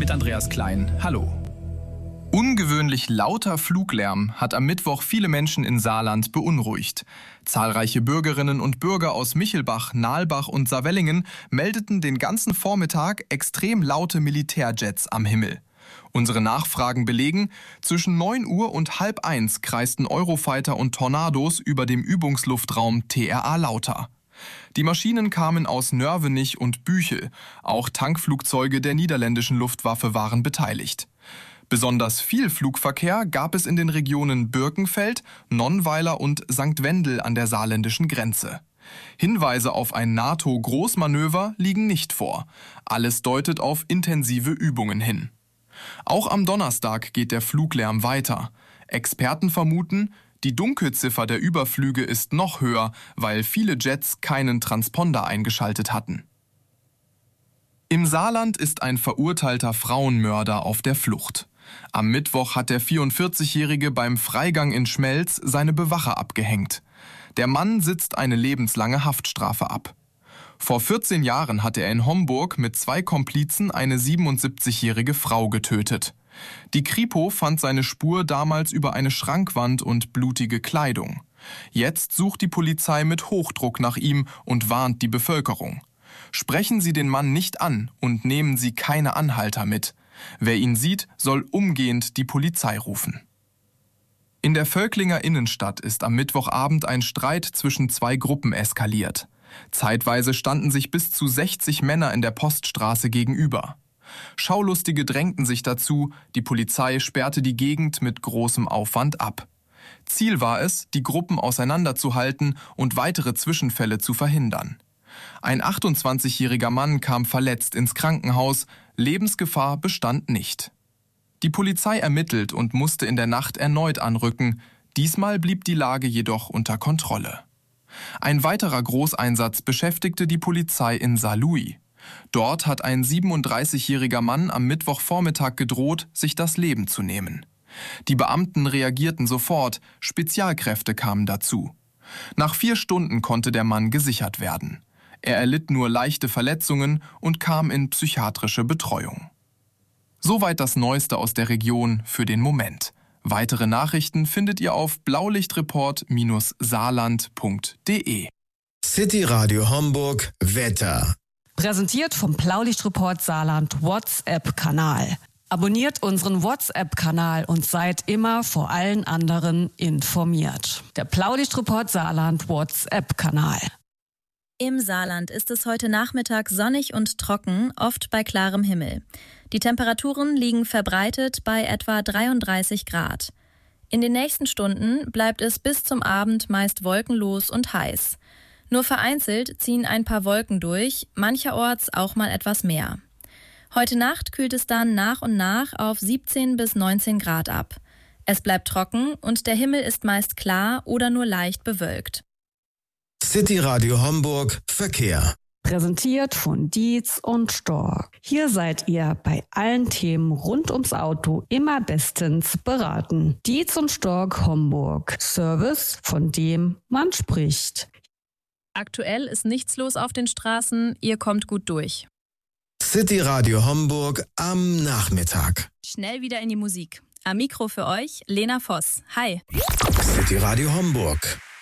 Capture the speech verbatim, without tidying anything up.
mit Andreas Klein. Hallo. Ungewöhnlich lauter Fluglärm hat am Mittwoch viele Menschen in Saarland beunruhigt. Zahlreiche Bürgerinnen und Bürger aus Michelbach, Nalbach und Saarwellingen meldeten den ganzen Vormittag extrem laute Militärjets am Himmel. Unsere Nachfragen belegen, zwischen neun Uhr und halb eins kreisten Eurofighter und Tornados über dem Übungsluftraum T R A Lauter. Die Maschinen kamen aus Nörvenich und Büchel. Auch Tankflugzeuge der niederländischen Luftwaffe waren beteiligt. Besonders viel Flugverkehr gab es in den Regionen Birkenfeld, Nonnweiler und Sankt Wendel an der saarländischen Grenze. Hinweise auf ein NATO-Großmanöver liegen nicht vor. Alles deutet auf intensive Übungen hin. Auch am Donnerstag geht der Fluglärm weiter. Experten vermuten, die Dunkelziffer der Überflüge ist noch höher, weil viele Jets keinen Transponder eingeschaltet hatten. Im Saarland ist ein verurteilter Frauenmörder auf der Flucht. Am Mittwoch hat der vierundvierzigjährige beim Freigang in Schmelz seine Bewacher abgehängt. Der Mann sitzt eine lebenslange Haftstrafe ab. Vor vierzehn Jahren hatte er in Homburg mit zwei Komplizen eine siebenundsiebzigjährige Frau getötet. Die Kripo fand seine Spur damals über eine Schrankwand und blutige Kleidung. Jetzt sucht die Polizei mit Hochdruck nach ihm und warnt die Bevölkerung. Sprechen Sie den Mann nicht an und nehmen Sie keine Anhalter mit. Wer ihn sieht, soll umgehend die Polizei rufen. In der Völklinger Innenstadt ist am Mittwochabend ein Streit zwischen zwei Gruppen eskaliert. Zeitweise standen sich bis zu sechzig Männer in der Poststraße gegenüber. Schaulustige drängten sich dazu, die Polizei sperrte die Gegend mit großem Aufwand ab. Ziel war es, die Gruppen auseinanderzuhalten und weitere Zwischenfälle zu verhindern. Ein achtundzwanzigjähriger Mann kam verletzt ins Krankenhaus, Lebensgefahr bestand nicht. Die Polizei ermittelt und musste in der Nacht erneut anrücken, diesmal blieb die Lage jedoch unter Kontrolle. Ein weiterer Großeinsatz beschäftigte die Polizei in Saarlouis. Dort hat ein siebenunddreißigjähriger Mann am Mittwochvormittag gedroht, sich das Leben zu nehmen. Die Beamten reagierten sofort, Spezialkräfte kamen dazu. Nach vier Stunden konnte der Mann gesichert werden. Er erlitt nur leichte Verletzungen und kam in psychiatrische Betreuung. Soweit das Neueste aus der Region für den Moment. Weitere Nachrichten findet ihr auf blaulichtreport Bindestrich saarland Punkt de. City Radio Homburg Wetter. Präsentiert vom Blaulichtreport Saarland WhatsApp-Kanal. Abonniert unseren WhatsApp-Kanal und seid immer vor allen anderen informiert. Der Blaulichtreport Saarland WhatsApp-Kanal. Im Saarland ist es heute Nachmittag sonnig und trocken, oft bei klarem Himmel. Die Temperaturen liegen verbreitet bei etwa dreiunddreißig Grad. In den nächsten Stunden bleibt es bis zum Abend meist wolkenlos und heiß. Nur vereinzelt ziehen ein paar Wolken durch, mancherorts auch mal etwas mehr. Heute Nacht kühlt es dann nach und nach auf siebzehn bis neunzehn Grad ab. Es bleibt trocken und der Himmel ist meist klar oder nur leicht bewölkt. City Radio Homburg Verkehr. Präsentiert von Dietz und Stork. Hier seid ihr bei allen Themen rund ums Auto immer bestens beraten. Dietz und Stork Homburg. Service, von dem man spricht. Aktuell ist nichts los auf den Straßen, ihr kommt gut durch. City Radio Homburg am Nachmittag. Schnell wieder in die Musik. Am Mikro für euch Lena Voss. Hi. City Radio Homburg.